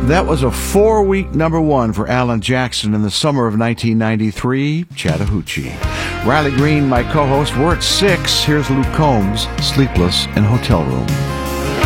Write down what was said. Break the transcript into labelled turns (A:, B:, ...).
A: That was a 4-week number one for Alan Jackson in the summer of 1993, Chattahoochee. Riley Green, my co-host, we're at 6. Here's Luke Combs, Sleepless in Hotel Room.